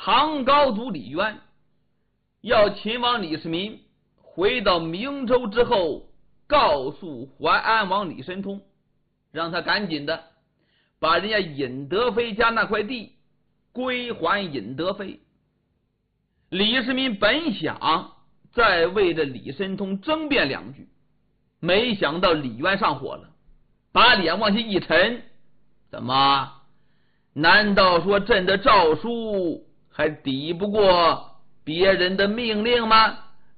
唐高祖李渊要秦王李世民回到明州之后，告诉淮安王李神通，让他赶紧的把人家尹德妃家那块地归还尹德妃。李世民本想再为着李神通争辩两句，没想到李渊上火了，把脸往下一沉，怎么？难道说朕的诏书还抵不过别人的命令吗？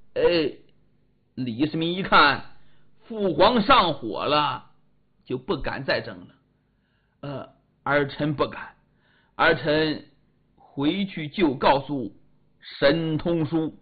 李世民一看父皇上火了，就不敢再争了。儿臣不敢，儿臣回去就告诉神通书。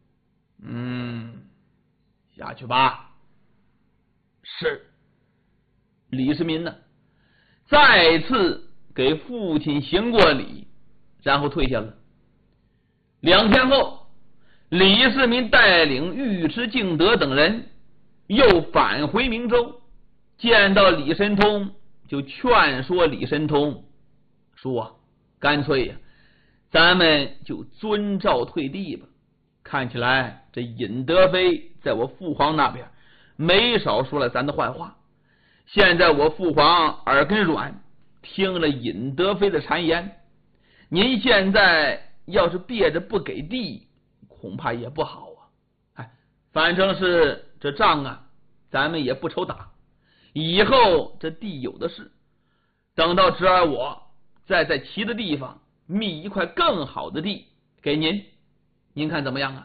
下去吧。是。李世民呢，再次给父亲行过礼，然后退下了。2天后，李世民带领尉迟敬德等人又返回明州，见到李神通，就劝说李神通说：干脆呀，咱们就遵诏退地吧。看起来这尹德妃在我父皇那边没少说了咱的坏话，现在我父皇耳根软，听了尹德妃的谗言，您现在要是憋着不给地，恐怕也不好啊。反正是这仗啊，咱们也不愁打，以后这地有的是，等到侄儿我再在其他地方觅一块更好的地给您，您看怎么样啊？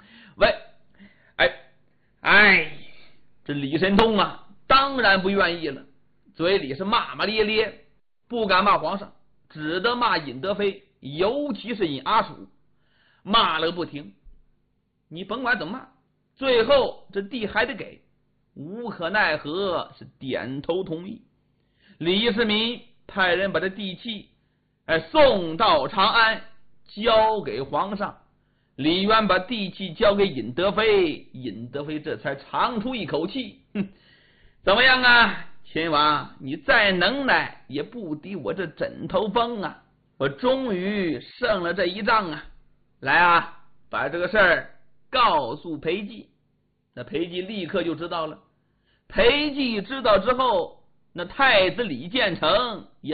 这李神通啊，当然不愿意了，嘴里是骂骂咧咧，不敢骂皇上，只得骂尹德妃，尤其是尹阿叔，骂了个不停。你甭管怎么骂，最后这地还得给，无可奈何，是点头同意。李世民派人把这地契送到长安，交给皇上。李渊把地契交给尹德妃，尹德妃这才长出一口气，怎么样啊，秦王，你再能耐也不敌我这枕头风啊，我终于胜了这一仗啊！来啊，把这个事儿告诉裴寂。那裴寂立刻就知道了。裴寂知道之后，那太子李建成也